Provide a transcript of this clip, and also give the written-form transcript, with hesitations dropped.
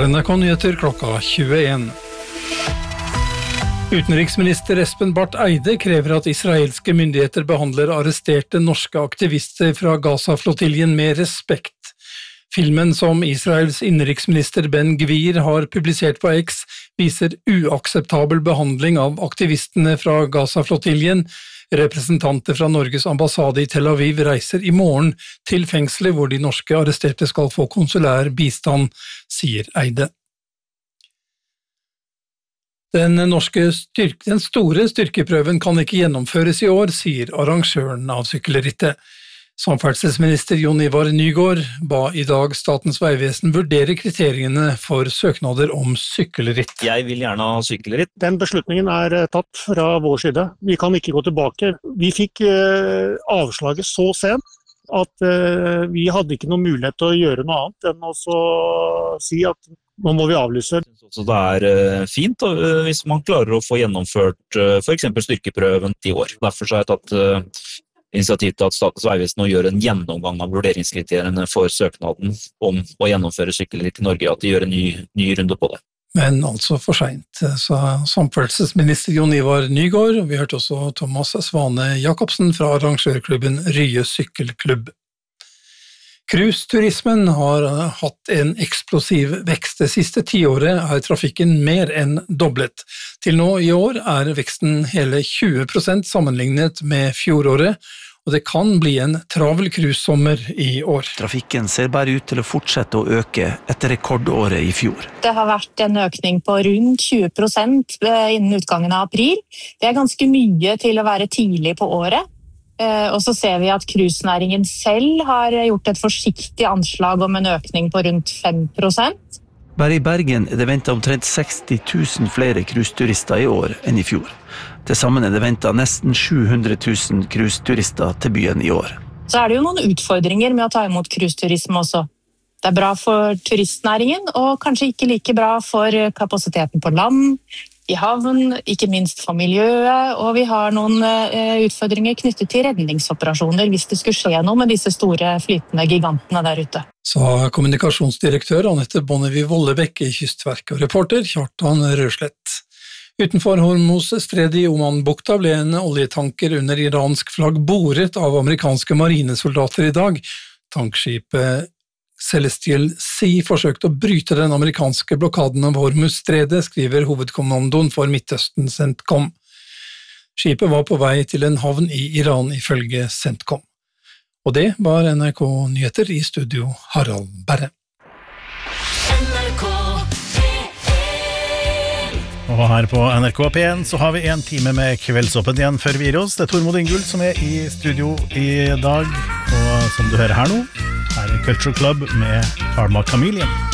NRK Nyheter klokka 21. Utenriksminister Espen Barth Eide krever at israelske myndigheter behandler arresterte norske aktivister fra Gaza-flottiljen med respekt. Filmen som Israels innenriksminister Ben Gvir har publisert på X viser uakseptabel behandling av aktivistene fra Gaza-flottiljen. Representanter fra Norges ambassade i Tel Aviv reiser i morgen til fengselet hvor de norske arresterte skal få konsulær bistand, sier Eide. Den store styrkeprøven kan ikke gjennomføres i år, sier arrangøren av sykkelrittet. Samferdselsminister Jon Ivar Nygård ba i dag Statens vegvesen vurdere kriteriene for søknader om sykkelritt. Jeg vil gjerne ha sykkelritt. Den beslutningen tatt fra vår side. Vi kan ikke gå tilbake. Vi fikk avslaget så sent at vi hadde ikke noen mulighet til å gjøre noe annet enn å si at nå må vi avlyse. Så det fint hvis man klarer å få gjennomført for eksempel styrkeprøven i år. Derfor har jeg tatt initiativ til at Statens vegvesen nå gjør en gjennomgang av vurderingskriteriene for søknaden om å gjennomføre sykkelritt i Norge, at de gjør en ny runde på det. Men altså for sent, sa samferdselsminister Jon Ivar Nygård, og vi hørte også Thomas Svane Jakobsen fra arrangørklubben Rye Sykkelklubb. Cruiseturismen har hatt en eksplosiv vekst. Det siste 10 året trafikken mer enn doblet. Til nå i år veksten hele 20% sammenlignet med fjoråret, og det kan bli en travel cruisesommer i år. Trafikken ser bare ut til å fortsette å øke etter rekordåret i fjor. Det har vært en økning på rundt 20% innen utgangen av april. Det ganske mye til å være tidlig på året. Og så ser vi at cruisenæringen selv har gjort et forsiktig anslag om en økning på rundt 5%. Bare i Bergen det ventet omtrent 60 000 flere cruiseturister i år enn i fjor. Til sammen det ventet nesten 700 000 cruiseturister til byen i år. Så det jo noen utfordringer med å ta imot cruiseturisme også. Det bra for turistnæringen, og kanskje ikke like bra for kapasiteten på land, i havn, ikke minst for miljøet, og vi har noen utfordringer knyttet til redningsoperasjoner hvis det skulle skje noe med disse store flytende gigantene der ute. Sa kommunikasjonsdirektør Anette Bonnevie-Vollebekk i Kystverket og reporter Kjartan Røslett. Utenfor Hormuz-stredet i Oman-bukta ble en oljetanker under iransk flagg boret av amerikanske marinesoldater i dag. Tankskipet Celestial Sea forsøkte å bryte den amerikanske blokaden av Hormuz-stredet, skriver hovedkommandoen for Midtøsten CENTCOM. Skipet var på vei til en havn i Iran ifølge CENTCOM. Og det var NRK Nyheter, i studio Harald Berre. Og her på NRK P1 så har vi en time med Kveldsåpen igjen før vi gir oss. Det Tormod Ingull som i studio i dag, og som du hører her nå, her Culture Club med Karma Chameleon.